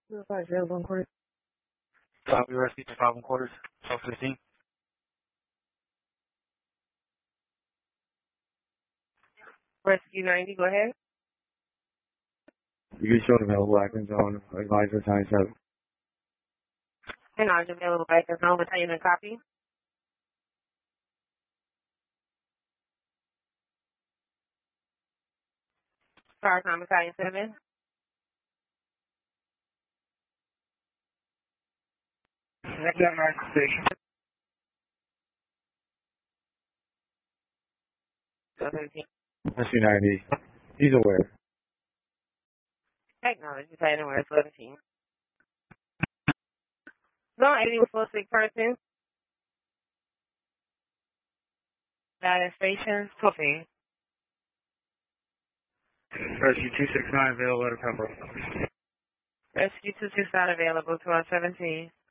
One quarter. Copy, rescue to 5 1/4, 12:15. Rescue 90, go ahead. You can show the available actions on advisor time 7. And on available items on battalion and copy. Star time battalion 7. Next at Market Station. Rescue 90. He's aware. Technology battalion where 17. Zone 80 was supposed to be person. Data station 14. Rescue 269 available at a pepper. Rescue 269 available to 17.